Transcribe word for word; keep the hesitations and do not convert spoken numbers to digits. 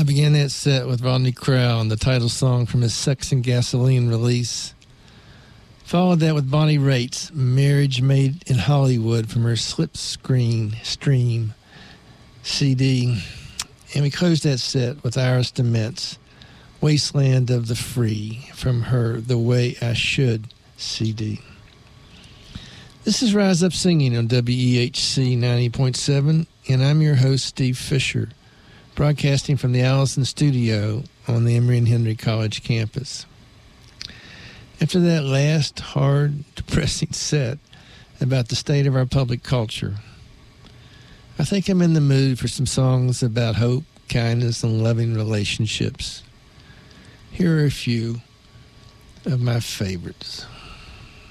I began that set with Rodney Crowell and the title song from his Sex and Gasoline release. Followed that with Bonnie Raitt's Marriage Made in Hollywood from her Slipstream Stream C D. And we closed that set with Iris DeMent's Wasteland of the Free from her The Way I Should C D. This is Rise Up Singing on W E H C ninety point seven, and I'm your host, Steve Fisher, broadcasting from the Allison Studio on the Emory and Henry College campus. After that last, hard, depressing set about the state of our public culture, I think I'm in the mood for some songs about hope, kindness, and loving relationships. Here are a few of my favorites.